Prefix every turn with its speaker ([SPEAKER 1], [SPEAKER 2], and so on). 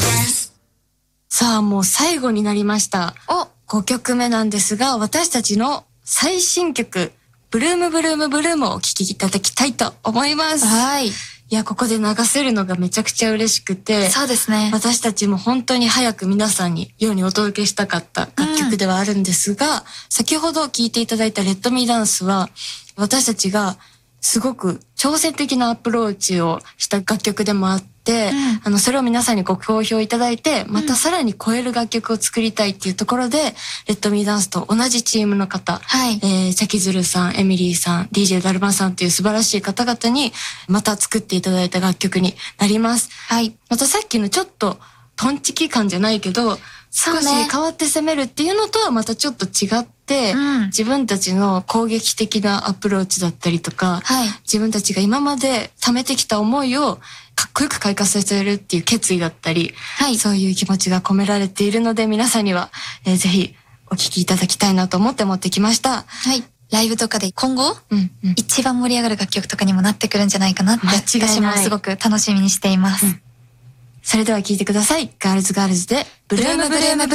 [SPEAKER 1] さあもう最後になりました。5曲目なんですが、私たちの最新曲、ブルームブルームブルームをお聴きいただきたいと思います。
[SPEAKER 2] はい。
[SPEAKER 1] いや、ここで流せるのがめちゃくちゃ嬉しくて。
[SPEAKER 2] そうですね。
[SPEAKER 1] 私たちも本当に早く皆さんに世にお届けしたかった楽曲ではあるんですが、先ほど聴いていただいたレッドミーダンスは、私たちがすごく挑戦的なアプローチをした楽曲でもあって、それを皆さんにご好評いただいて、またさらに超える楽曲を作りたいっていうところで、レッドミーダンスと同じチームの方、チャキズルさん、エミリーさん、DJ ダルマさんっていう素晴らしい方々に、また作っていただいた楽曲になります。
[SPEAKER 2] はい。
[SPEAKER 1] またさっきのちょっと、トンチキ感じゃないけど、少し変わって攻めるっていうのとはまたちょっと違って、自分たちの攻撃的なアプローチだったりとか、自分たちが今まで貯めてきた思いをかっこよく開花させるっていう決意だったり、そういう気持ちが込められているので、皆さんには、ぜひお聴きいただきたいなと思って持ってきました。
[SPEAKER 2] はい。ライブとかで今後、一番盛り上がる楽曲とかにもなってくるんじゃないかなって、私もすごく楽しみにしています。
[SPEAKER 1] それでは聴いてください。ガールズガールズでブルームブルームブルーム。